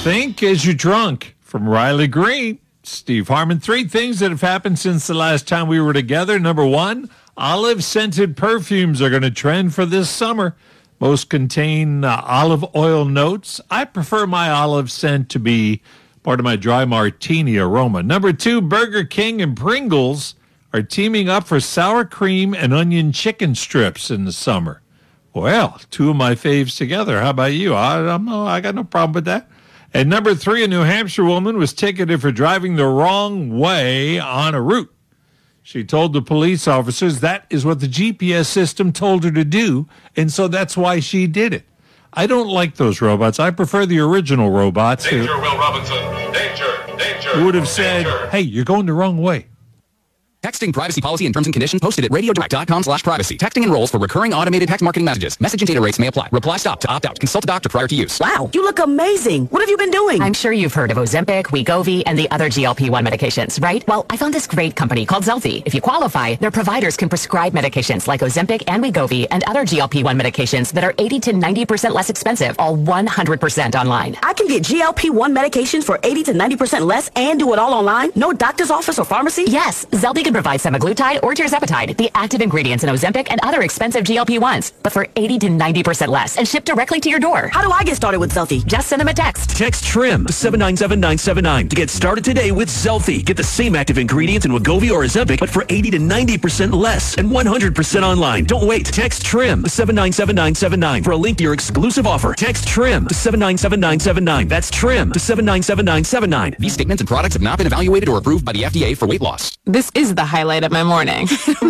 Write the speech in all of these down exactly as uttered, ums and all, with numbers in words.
Think as you're drunk. From Riley Green, Steve Harmon. Three things that have happened since the last time we were together. Number one, olive-scented perfumes are going to trend for this summer. Most contain uh, olive oil notes. I prefer my olive scent to be part of my dry martini aroma. Number two, Burger King and Pringles are teaming up for sour cream and onion chicken strips in the summer. Well, two of my faves together. How about you? I don't know. I got no problem with that. And number three, a New Hampshire woman was ticketed for driving the wrong way on a route. She told the police officers that is what the G P S system told her to do, and so that's why she did it. I don't like those robots. I prefer the original robots. Danger, who, Will Robinson. Danger, danger. Who would have said, danger. Hey, you're going the wrong way. Texting privacy policy and terms and conditions posted at radiodirect.com slash privacy. Texting enrolls for recurring automated text marketing messages. Message and data rates may apply. Reply stop to opt out. Consult a doctor prior to use. Wow, you look amazing. What have you been doing? I'm sure you've heard of Ozempic, Wegovy, and the other G L P one medications, right? Well, I found this great company called Zelfie. If you qualify, their providers can prescribe medications like Ozempic and Wegovy and other G L P one medications that are eighty to ninety percent less expensive, all one hundred percent online. I can get G L P one medications for eighty to ninety percent less and do it all online? No doctor's office or pharmacy? Yes, Zelfie can provide semaglutide or tirzepatide, the active ingredients in Ozempic and other expensive G L P ones, but for eighty to ninety percent less and shipped directly to your door. How do I get started with Zelfie? Just send them a text. Text TRIM to seven nine seven nine seven nine to get started today with Zelfie. Get the same active ingredients in Wegovy or Ozempic, but for eighty to ninety percent less and one hundred percent online. Don't wait. Text TRIM to seven nine seven nine seven nine for a link to your exclusive offer. Text TRIM to seven nine seven nine seven nine. That's TRIM to seven nine seven nine seven nine. These statements and products have not been evaluated or approved by the F D A for weight loss. This is the highlight of my morning.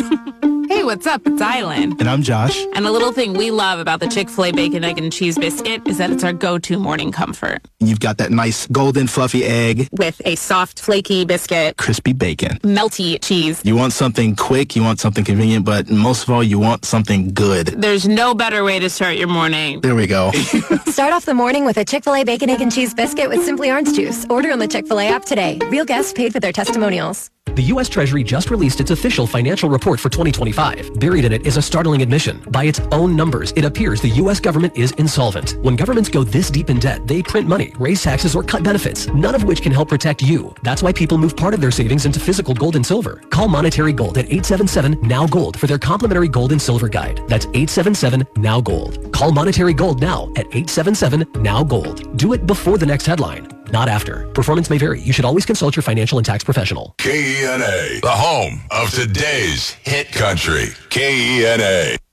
Hey, what's up? It's Island. And I'm Josh. And the little thing we love about the Chick-fil-A Bacon, Egg, and Cheese Biscuit is that it's our go-to morning comfort. You've got that nice golden fluffy egg. With a soft, flaky biscuit. Crispy bacon. Melty cheese. You want something quick, you want something convenient, but most of all, you want something good. There's no better way to start your morning. There we go. Start off the morning with a Chick-fil-A Bacon, Egg, and Cheese Biscuit with Simply Orange Juice. Order on the Chick-fil-A app today. Real guests paid for their testimonials. The U S Treasury just released its official financial report for twenty twenty-five. Buried in it is a startling admission. By its own numbers, it appears the U S government is insolvent. When governments go this deep in debt, they print money, raise taxes, or cut benefits, none of which can help protect you. That's why people move part of their savings into physical gold and silver. Call Monetary Gold at eight seven seven, N O W Gold for their complimentary gold and silver guide. That's eight seven seven, N O W Gold. Call Monetary Gold now at eight seven seven, N O W Gold. Do it before the next headline, not after. Performance may vary. You should always consult your financial and tax professional. K E N A, the home of today's hit country. K E N A.